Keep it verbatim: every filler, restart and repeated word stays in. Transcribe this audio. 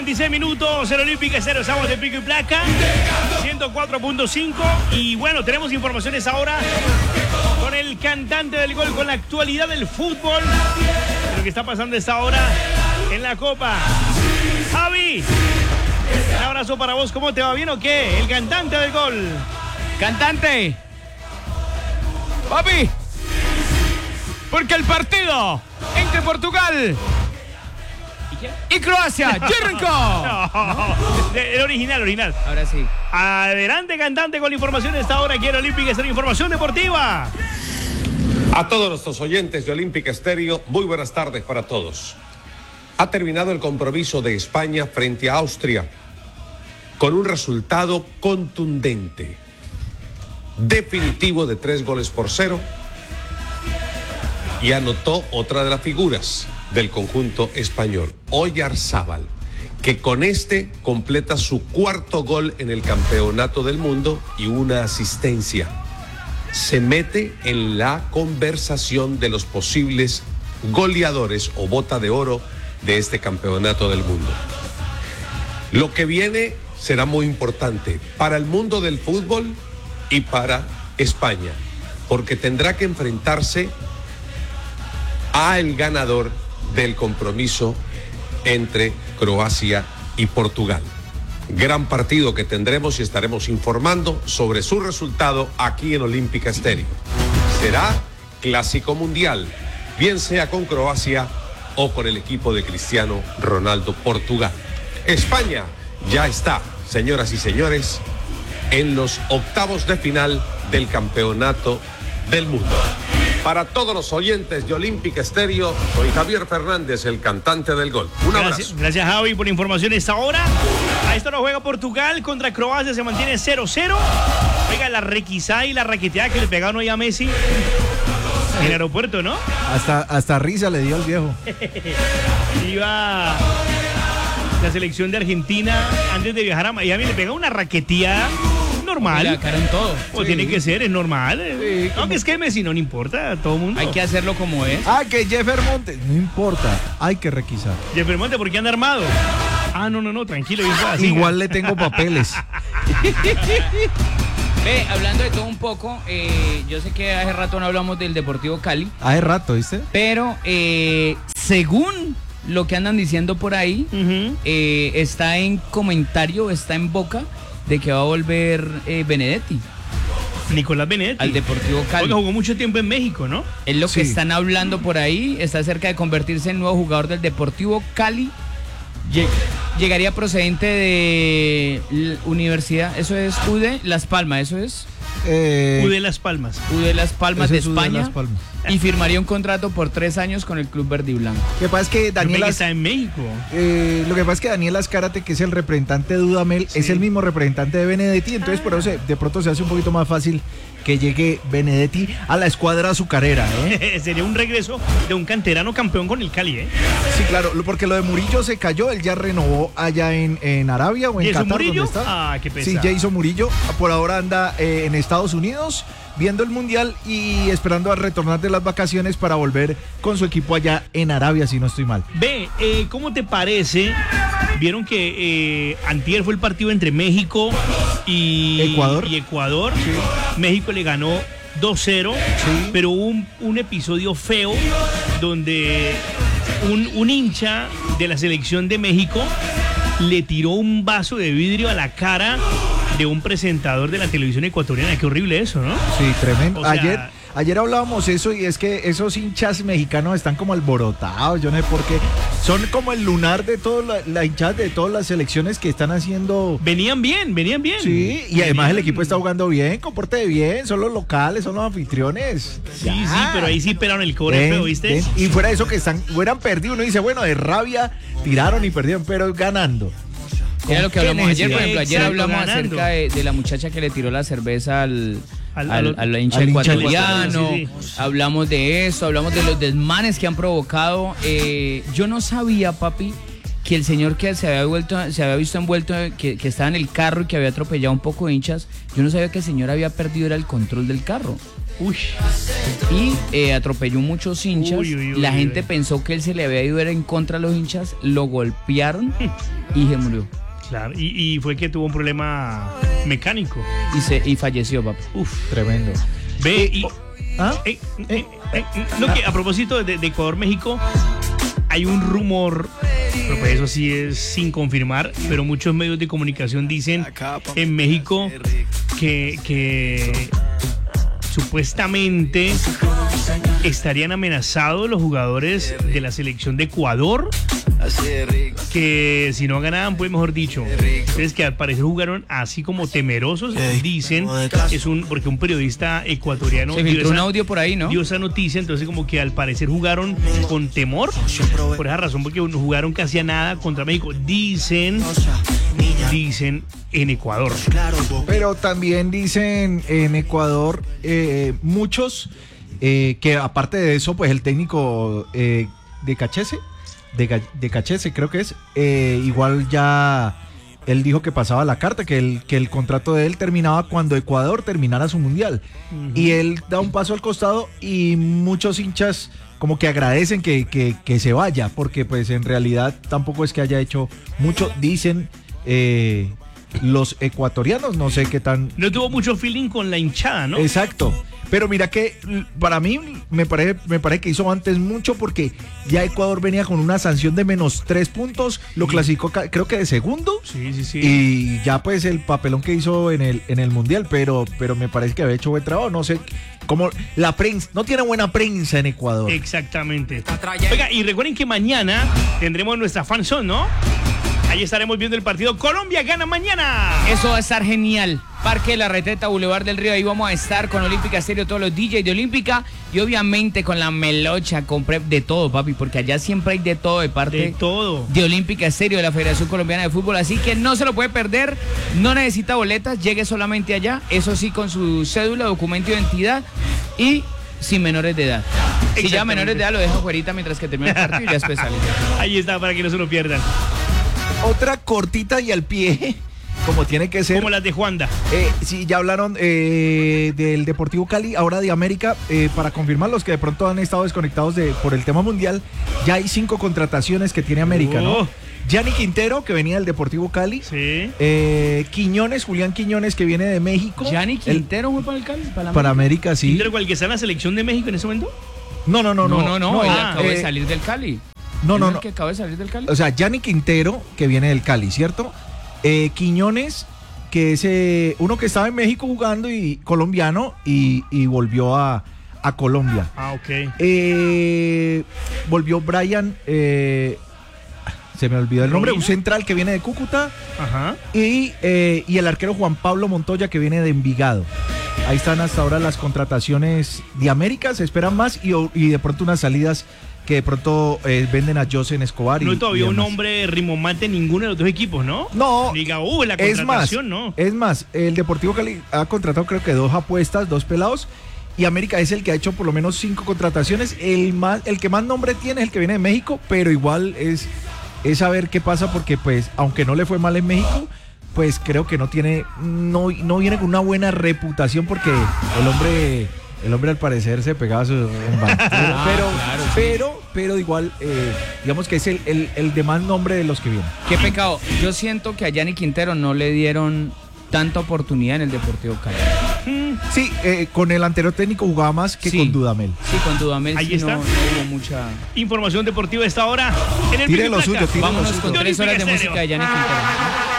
veintiséis minutos, el Olímpica Estéreo, estamos de pico y placa, ciento cuatro punto cinco. Y bueno, tenemos informaciones ahora con el cantante del gol, con la actualidad del fútbol, de lo que está pasando a esta hora en la Copa. Javi, un abrazo para vos, ¿cómo te va? ¿Bien o qué? El cantante del gol. Cantante. Papi. Porque el partido entre Portugal y Croacia, ¡Jerrenko! No, no. El original, original. Ahora sí. Adelante, cantante, con la información de esta hora aquí en Olímpica Estéreo, información deportiva. A todos nuestros oyentes de Olímpica Estéreo, muy buenas tardes para todos. Ha terminado el compromiso de España frente a Austria con un resultado contundente, definitivo de tres goles por cero, y anotó otra de las figuras del conjunto español, Oyarzábal, que con este completa su cuarto gol en el campeonato del mundo y una asistencia. Se mete en la conversación de los posibles goleadores o bota de oro de este campeonato del mundo. Lo que viene será muy importante para el mundo del fútbol y para España, porque tendrá que enfrentarse a el ganador del compromiso entre Croacia y Portugal. Gran partido que tendremos y estaremos informando sobre su resultado aquí en Olímpica Estéreo. Será clásico mundial, bien sea con Croacia o con el equipo de Cristiano Ronaldo, Portugal. España ya está, señoras y señores, en los octavos de final del campeonato del mundo. Para todos los oyentes de Olímpica Estéreo, soy Javier Fernández, el cantante del gol. Un abrazo. Gracias, gracias Javi, por la información a esta hora. A esta hora juega Portugal contra Croacia, se mantiene cero cero. Oiga, la requisada y la raqueteada que le pegaron hoy a Messi en el aeropuerto, ¿no? Hasta, hasta risa le dio al viejo. Iba la selección de Argentina antes de viajar a Miami, le pega una raqueteada normal. La cara en todo. O Sí. tiene que ser, es normal. Sí, Aunque como... es que Messi no le importa a todo mundo. Hay que hacerlo como es. Ah, que Jeffer Montes. No importa, hay que requisar. Jeffer Monte, ¿por qué anda armado? Ah, no, no, no, tranquilo. Así, Igual le tengo papeles. Ve, hablando de todo un poco, eh, yo sé que hace rato no hablamos del Deportivo Cali, Hace rato, ¿viste? pero eh, según lo que andan diciendo por ahí, Uh-huh. eh, está en comentario, está en boca de que va a volver eh, Benedetti Nicolás Benedetti. al Deportivo Cali. Porque jugó mucho tiempo en México, ¿no? Es lo que Sí. están hablando por ahí, está cerca de convertirse en nuevo jugador del Deportivo Cali. Lleg- Llegaría procedente de la Universidad, eso es U D Las Palmas, eso es Eh, U de Las Palmas. U D Las Palmas ese de es U de España. Las Palmas. Y firmaría un contrato por tres años con el Club Verde y Blanco. Lo que pasa es que Daniel Daniel, As- está en México. eh, lo que pasa es que Daniel Azcárate, que es el representante de Dudamel, Sí. es el mismo representante de Benedetti, entonces por eso se- de pronto se hace un poquito más fácil que llegue Benedetti a la escuadra azucarera, ¿eh? Sería un regreso de un canterano campeón con el Cali, ¿eh? Sí, claro, lo- porque lo de Murillo se cayó, él ya renovó allá en, en Arabia o en ¿Jason Qatar, Murillo? ¿dónde está? Ah, qué Sí, pesado. Jason Murillo, por ahora anda eh, en Estados Unidos viendo el Mundial y esperando a retornar de las vacaciones para volver con su equipo allá en Arabia, si no estoy mal. Ve, eh, ¿cómo te parece? Vieron que eh, antier fue el partido entre México y Ecuador. Y Ecuador. México le ganó dos cero, Sí. pero hubo un, un episodio feo donde un, un hincha de la selección de México le tiró un vaso de vidrio a la cara de un presentador de la televisión ecuatoriana. Qué horrible eso, ¿no? Sí, tremendo. O sea- ayer, ayer hablábamos eso y es que esos hinchas mexicanos están como alborotados, yo no sé por qué. Son como el lunar de todas las la hinchas de todas las selecciones que están haciendo. Venían bien, venían bien. Sí, y además el Venían- equipo está jugando bien, comporte bien, son los locales, son los anfitriones. Sí, sí, pero ahí sí pelaron el cobre Ven, feo, ¿viste? ven. Y fuera de eso que están, hubieran perdido, uno dice, bueno, de rabia tiraron y perdieron, pero ganando. Era lo que ¿Qué hablamos ayer, por ejemplo, ayer Exacto, hablamos ganando. acerca de, de la muchacha que le tiró la cerveza al, Al- al, al- al hincha al hincha ecuatoriano, sí, sí. hablamos de eso, hablamos de los desmanes que han provocado. Eh, yo no sabía, papi, que el señor que se había vuelto, se había visto envuelto, que, que estaba en el carro y que había atropellado un poco de hinchas, yo no sabía que el señor había perdido era el control del carro. Uy. y eh, atropelló muchos hinchas. Uy, uy, uy, la uy, gente uy. pensó que él se le había ido era en contra de los hinchas, lo golpearon y se murió. Claro, y, y fue que tuvo un problema mecánico. Y, se, y falleció, papá. Uf. Tremendo. Ve, y, ¿Ah? eh, eh, eh, no, que a propósito de, de Ecuador-México, hay un rumor, pero pues eso sí es sin confirmar, pero muchos medios de comunicación dicen en México que, que supuestamente estarían amenazados los jugadores de la selección de Ecuador, que si no ganaban, pues mejor dicho, entonces que al parecer jugaron así como temerosos, dicen, es un porque un periodista ecuatoriano Se dio filtró un esa- audio por ahí, ¿no? dio esa noticia, entonces como que al parecer jugaron con temor, por esa razón, porque no jugaron casi a nada contra México, dicen, dicen en Ecuador. Pero también dicen en Ecuador eh, muchos eh, que aparte de eso, pues el técnico eh, de Cachese, de, Ga- de Cachese creo que es, eh, igual ya él dijo que pasaba la carta, que el, que el contrato de él terminaba cuando Ecuador terminara su mundial. Uh-huh. Y él da un paso al costado y muchos hinchas como que agradecen que, que, que se vaya, porque pues en realidad tampoco es que haya hecho mucho, dicen eh, los ecuatorianos, no sé qué tan... No tuvo mucho feeling con la hinchada, ¿no? Exacto. Pero mira que para mí me parece, me parece que hizo antes mucho porque ya Ecuador venía con una sanción de menos tres puntos, lo clasificó creo que de segundo. Sí, sí, sí. Y ya pues el papelón que hizo en el, en el Mundial, pero, pero me parece que había hecho buen trabajo, no sé, como la prensa, no tiene buena prensa en Ecuador. Exactamente. Oiga, y recuerden que mañana tendremos nuestra fanzone, ¿no? Ahí estaremos viendo el partido Colombia gana mañana. Eso va a estar genial. Parque de la Reteta, Boulevard del Río. Ahí vamos a estar con Olímpica Estéreo, todos los D Js de Olímpica. Y obviamente con la melocha, con prep de todo, papi. Porque allá siempre hay de todo de parte de todo de Olímpica Estéreo, de la Federación Colombiana de Fútbol. Así que no se lo puede perder. No necesita boletas. Llegue solamente allá. Eso sí, con su cédula, documento de identidad y sin menores de edad. Si ya menores de edad lo dejan fuerita mientras que termine el partido y ya después sale. Ahí está, para que no se lo pierdan. Otra cortita y al pie, como tiene que ser. Como las de Juanda. Eh, sí, ya hablaron eh, del Deportivo Cali, ahora de América. Eh, para confirmar los que de pronto han estado desconectados de, por el tema mundial, ya hay cinco contrataciones que tiene América, oh. ¿no? Gianni Quintero, que venía del Deportivo Cali. Sí. Eh, Quiñones, Julián Quiñones, que viene de México. ¿Gianni Quintero fue para el Cali? Para, para América, América, sí. ¿Quintero cual que está en la selección de México en ese momento? No, no, no, no. No, no, no, no él ah, acabó eh, de salir del Cali. No, no, ¿Es no. el que acaba de salir del Cali? O sea, Gianni Quintero, que viene del Cali, ¿cierto? Eh, Quiñones, que es eh, uno que estaba en México jugando y colombiano y, y volvió a, a Colombia. Ah, ok. Eh, volvió Brian, eh, se me olvidó el nombre, ¿Romina? un central que viene de Cúcuta. Ajá. Y, eh, y el arquero Juan Pablo Montoya, que viene de Envigado. Ahí están hasta ahora las contrataciones de América, se esperan más y, y de pronto unas salidas que de pronto eh, venden a Josen Escobar. No y, hay todavía y un demás. hombre rimomante en ninguno de los dos equipos, ¿no? No. Diga, uh, la Es más, contratación, no. es más, el Deportivo Cali ha contratado creo que dos apuestas, dos pelados, y América es el que ha hecho por lo menos cinco contrataciones. El más, el que más nombre tiene es el que viene de México, pero igual es, es saber qué pasa porque pues, aunque no le fue mal en México, pues creo que no tiene, no, no viene con una buena reputación porque el hombre, el hombre al parecer se pegaba su pero, Ah, pero, claro, sí. pero, pero igual, eh, digamos que es el, el, el de más nombre de los que vienen. Qué pecado. Yo siento que a Gianni Quintero no le dieron tanta oportunidad en el Deportivo Cali. Sí, eh, con el anterior técnico jugaba más que Sí. con Dudamel. Sí, con Dudamel Ahí sí está. no, no hubo mucha... Información deportiva a esta hora. En el Tire Pico y lo Placa. suyo, tire lo Vámonos suyo. con tres horas de Olímpica música de Gianni Quintero.